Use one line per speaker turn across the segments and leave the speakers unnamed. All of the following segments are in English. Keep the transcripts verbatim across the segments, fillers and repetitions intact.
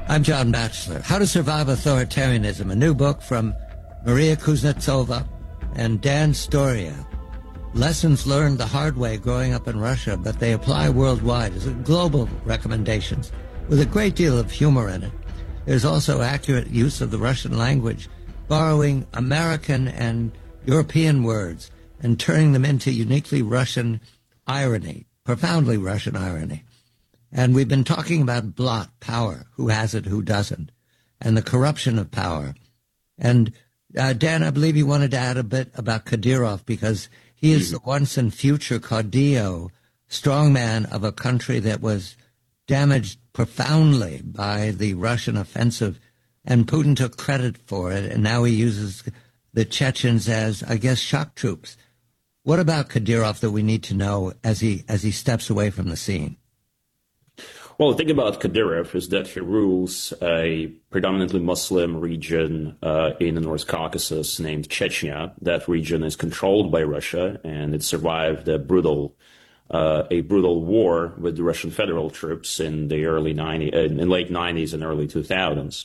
I'm John Batchelor. How to Survive Authoritarianism, a new book from Maria Kuznetsova and Dan Storia. Lessons learned the hard way growing up in Russia, but they apply worldwide as global recommendations with a great deal of humor in it. There's also accurate use of the Russian language, borrowing American and European words and turning them into uniquely Russian irony, profoundly Russian irony. And we've been talking about blot, power, who has it, who doesn't, and the corruption of power. And uh, Dan, I believe you wanted to add a bit about Kadyrov, because he is the once and future caudillo, strongman of a country that was damaged profoundly by the Russian offensive, and Putin took credit for it, and now he uses the Chechens as, I guess, shock troops. What about Kadyrov that we need to know as he as he steps away from the scene?
Well, the thing about Kadyrov is that he rules a predominantly Muslim region uh, in the North Caucasus named Chechnya. That region is controlled by Russia, and it survived a brutal uh, a brutal war with the Russian federal troops in the early nineties, in late nineties and early two thousands.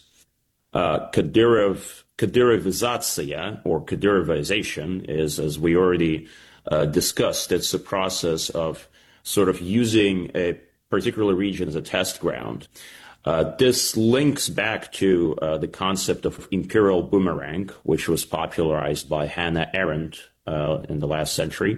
Uh, Kadyrov, Kadyrovizatsiya, or Kadyrovization, is, as we already uh, discussed, it's a process of sort of using a particular region as a test ground. Uh, this links back to uh, the concept of imperial boomerang, which was popularized by Hannah Arendt uh, in the last century.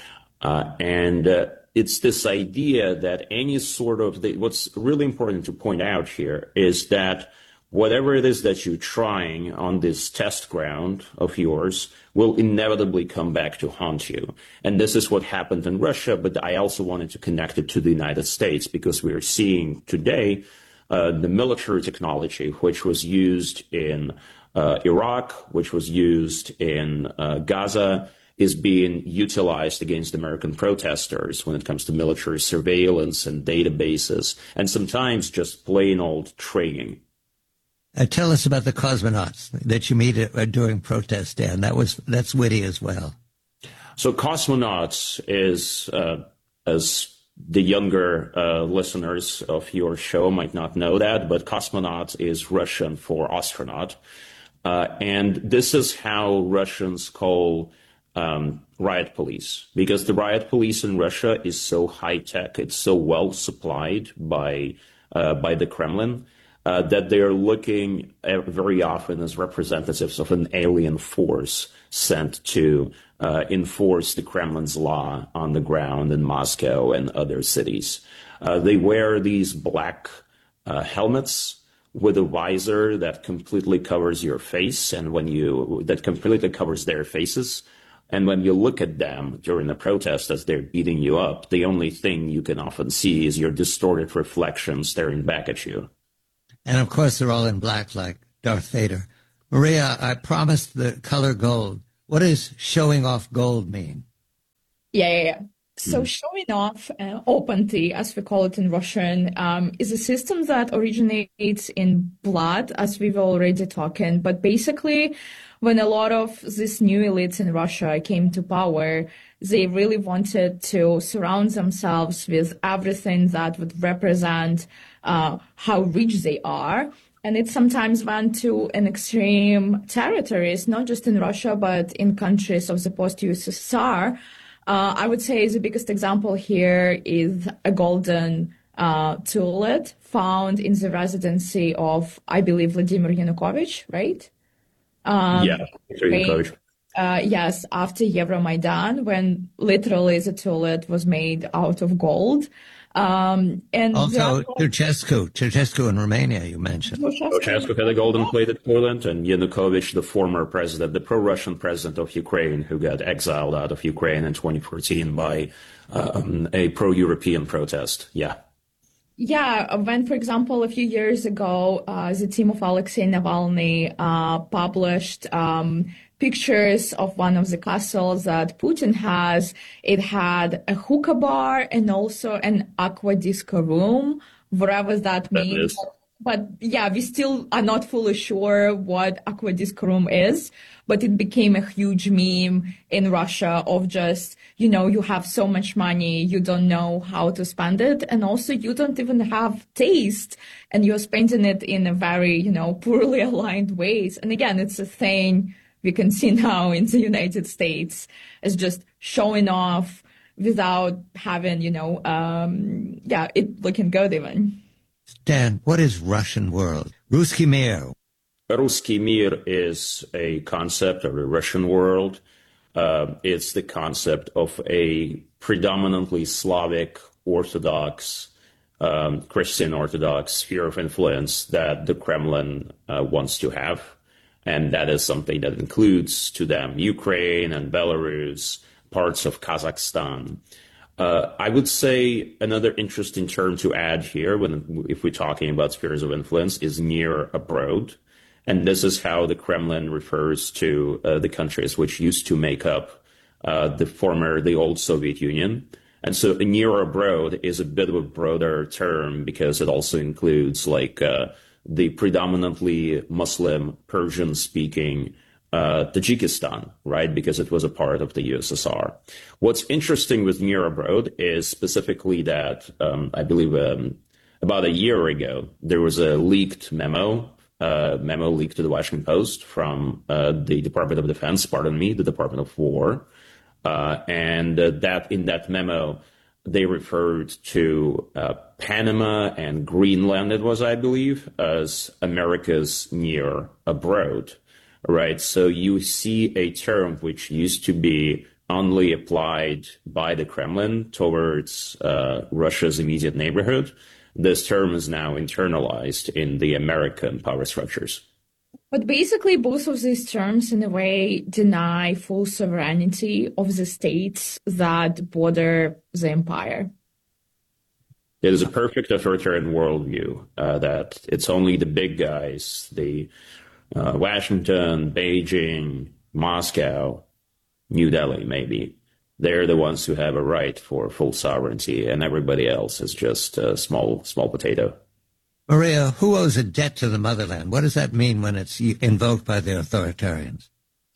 Uh, and uh, it's this idea that any sort of, the, what's really important to point out here is that whatever it is that you're trying on this test ground of yours will inevitably come back to haunt you. And this is what happened in Russia, but I also wanted to connect it to the United States, because we are seeing today uh, the military technology, which was used in uh, Iraq, which was used in uh, Gaza, is being utilized against American protesters when it comes to military surveillance and databases, and sometimes just plain old training.
Uh, tell us about the cosmonauts that you meet uh, during protest, Dan. That was that's witty as well.
So cosmonauts is, uh, as the younger uh, listeners of your show might not know that, but cosmonaut is Russian for astronaut. Uh, and this is how Russians call um, riot police, because the riot police in Russia is so high tech, it's so well supplied by uh, by the Kremlin, Uh, that they are looking at very often as representatives of an alien force sent to uh, enforce the Kremlin's law on the ground in Moscow and other cities. Uh, they wear these black uh, helmets with a visor that completely covers your face, and when you that completely covers their faces. And when you look at them during the protest as they're beating you up, the only thing you can often see is your distorted reflection staring back at you.
And, of course, they're all in black like Darth Vader. Maria, I promised the color gold. What does showing off gold mean?
Yeah, yeah, yeah. So mm. showing off, uh, opanty, as we call it in Russian, um, is a system that originates in blood, as we've already talked. But basically, when a lot of these new elites in Russia came to power, they really wanted to surround themselves with everything that would represent uh, how rich they are. And it sometimes went to an extreme territories, not just in Russia, but in countries of the post-U S S R. Uh, I would say the biggest example here is a golden uh, tulip found in the residency of, I believe, Vladimir Yanukovych, right? Um,
yeah, Yanukovych.
Uh, yes, after Euromaidan, when literally the tulip was made out of gold. Um, and
also, Ceausescu, Ceausescu in Romania, you mentioned.
Ceausescu had a golden-plated toilet, and Yanukovych, the former president, the pro-Russian president of Ukraine, who got exiled out of Ukraine in twenty fourteen by um, a pro-European protest. Yeah.
Yeah, when, for example, a few years ago, uh, the team of Alexei Navalny uh, published um, pictures of one of the castles that Putin has. It had a hookah bar and also an aqua disco room, whatever that means. But yeah, we still are not fully sure what Aqua Discorum is, but it became a huge meme in Russia of just, you know, you have so much money, you don't know how to spend it. And also you don't even have taste and you're spending it in a very, you know, poorly aligned ways. And again, it's a thing we can see now in the United States as just showing off without having, you know, um, yeah, it looking good even.
Dan, what is Russian world? Ruski Mir.
Ruski Mir is a concept of the Russian world. Uh, it's the concept of a predominantly Slavic Orthodox, um, Christian Orthodox sphere of influence that the Kremlin uh, wants to have. And that is something that includes to them Ukraine and Belarus, parts of Kazakhstan. Uh, I would say another interesting term to add here, when if we're talking about spheres of influence, is near abroad. And this is how the Kremlin refers to uh, the countries which used to make up uh, the former, the old Soviet Union. And so near abroad is a bit of a broader term because it also includes like uh, the predominantly Muslim, Persian-speaking Uh, Tajikistan, right? Because it was a part of the U S S R. What's interesting with near abroad is specifically that um, I believe um, about a year ago there was a leaked memo, uh, memo leaked to the Washington Post from uh, the Department of Defense, pardon me, the Department of War, uh, and uh, that in that memo they referred to uh, Panama and Greenland, it was, I believe, as America's near abroad. Right. So you see a term which used to be only applied by the Kremlin towards uh, Russia's immediate neighborhood. This term is now internalized in the American power structures.
But basically, both of these terms, in a way, deny full sovereignty of the states that border the empire.
It is a perfect authoritarian worldview uh, that it's only the big guys, the Uh, Washington, Beijing, Moscow, New Delhi, maybe. They're the ones who have a right for full sovereignty, and everybody else is just a small, small potato.
Maria, who owes a debt to the motherland? What does that mean when it's invoked by the authoritarians?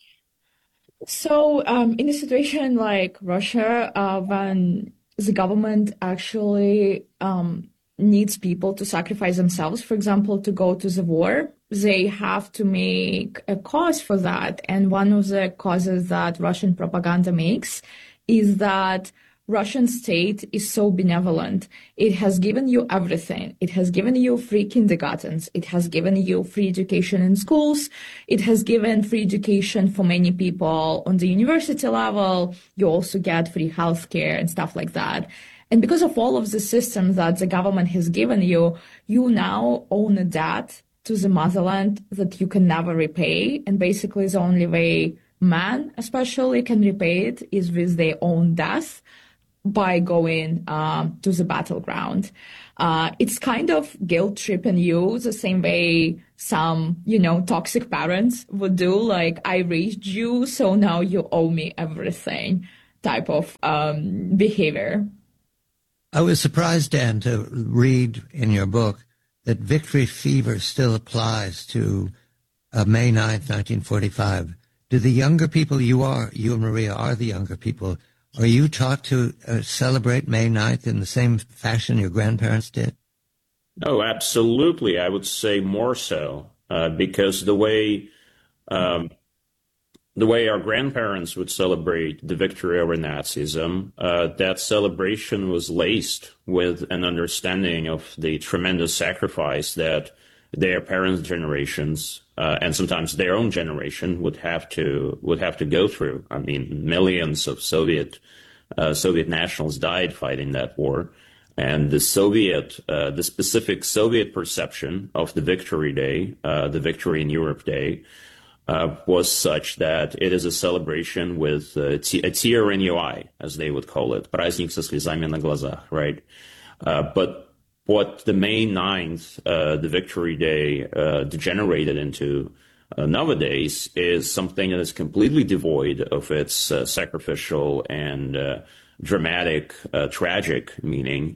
So um, in a situation like Russia, uh, when the government actually um, needs people to sacrifice themselves, for example, to go to the war, they have to make a cause for that. And one of the causes that Russian propaganda makes is that Russian state is so benevolent. It has given you everything. It has given you free kindergartens. It has given you free education in schools. It has given free education for many people on the university level. You also get free healthcare and stuff like that. And because of all of the systems that the government has given you, you now own a debt to the motherland that you can never repay. And basically the only way men especially can repay it is with their own death by going um, to the battleground. Uh, it's kind of guilt tripping you the same way some, you know, toxic parents would do, like, I raised you, so now you owe me everything type of um, behavior.
I was surprised, Dan, to read in your book that victory fever still applies to uh, May ninth, nineteen forty-five. Do the younger people, you are, you and Maria are the younger people, are you taught to uh, celebrate May ninth in the same fashion your grandparents did?
Oh, absolutely. I would say more so, uh, because the way um, the way our grandparents would celebrate the victory over Nazism, uh, that celebration was laced with an understanding of the tremendous sacrifice that their parents' generations uh, and sometimes their own generation would have to would have to go through. I mean, millions of Soviet uh, Soviet nationals died fighting that war, and the Soviet, uh, the specific Soviet perception of the Victory Day, uh, the Victory in Europe Day, uh, was such that it is a celebration with uh, t- a tear in your eye, as they would call it, праздник со слезами на глазах, right? Uh, but what the May ninth, uh, the Victory Day, uh, degenerated into uh, nowadays is something that is completely devoid of its uh, sacrificial and uh, dramatic, uh, tragic meaning.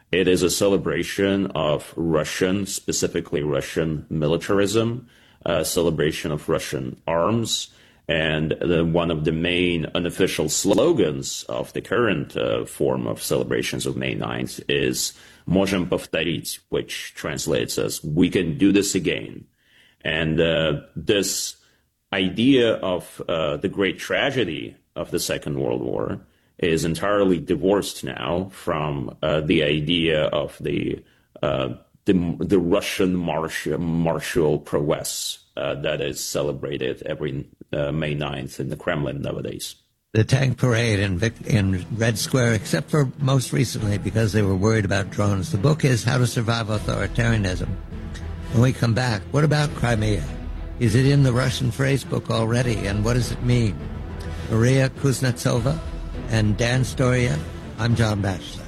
It is a celebration of Russian, specifically Russian militarism, a celebration of Russian arms, and the, one of the main unofficial slogans of the current uh, form of celebrations of May ninth is "Можем повторить," which translates as "we can do this again." And uh, this idea of uh, the great tragedy of the Second World War is entirely divorced now from uh, the idea of the uh, the, the Russian martial, martial prowess uh, that is celebrated every uh, May ninth in the Kremlin nowadays.
The tank parade in, Vic- in Red Square, except for most recently because they were worried about drones. The book is How to Survive Authoritarianism. When we come back, what about Crimea? Is it in the Russian phrase book already, and what does it mean? Maria Kuznetsova and Dan Storia. I'm John Batchelor.